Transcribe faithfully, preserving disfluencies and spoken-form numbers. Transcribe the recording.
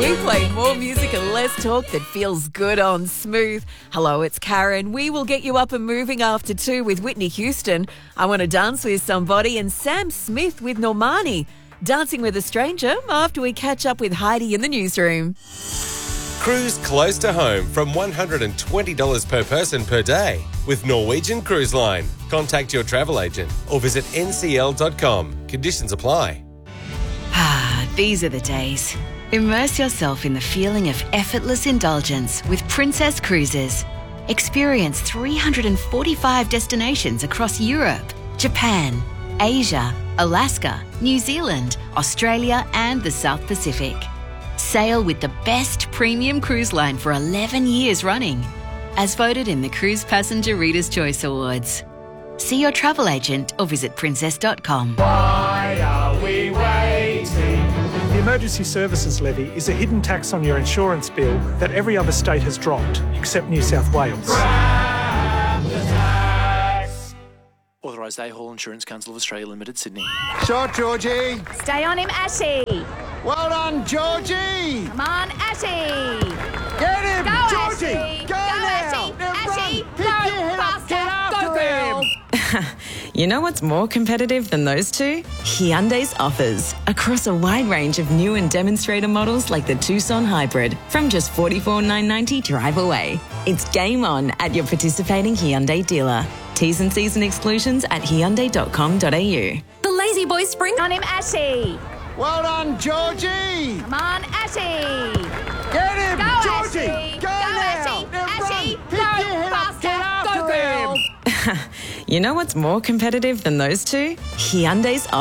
We play more music and less talk that feels good on Smooth. Hello, it's Karen. We will get you up and moving after two with Whitney Houston. I Want to Dance with Somebody, and Sam Smith with Normani. Dancing with a Stranger after we catch up with Heidi in the newsroom. Cruise close to home from one hundred twenty dollars per person per day with Norwegian Cruise Line. Contact your travel agent or visit N C L dot com. Conditions apply. Ah, these are the days. Immerse yourself in the feeling of effortless indulgence with Princess Cruises. Experience three hundred forty-five destinations across Europe, Japan, Asia, Alaska, New Zealand, Australia and the South Pacific. Sail with the best premium cruise line for eleven years running, as voted in the Cruise Passenger Reader's Choice Awards. See your travel agent or visit princess dot com. Why are we waiting? The Emergency Services Levy is a hidden tax on your insurance bill that every other state has dropped, except New South Wales. Grab the tax. Authorised A-Hall Insurance Council of Australia Limited, Sydney. Shot, Georgie. Stay on him, Ashy. Well done, Georgie. Come on, Ashy. Get him, Go, Georgie. Ashy. Go, Go, now. Ashy. Now Ashy. run. Pick Go, your head up. faster. Get after Go, girl. him. You know what's more competitive than those two? Hyundai's offers. Across a wide range of new and demonstrator models like the Tucson Hybrid from just forty-four thousand nine hundred ninety dollars drive away. It's game on at your participating Hyundai dealer. T's and C's and exclusions at hyundai dot com dot a u. The Lazy Boy Spring on him, Ashy. Well done, Georgie. Come on, Ashy. Get him, Go, Georgie. Ashy. Go, Go, now. Ashy. Now Ashy. run. Pick Go, your head up. faster. Get after Go, girl. him. You know what's more competitive than those two? Hyundai's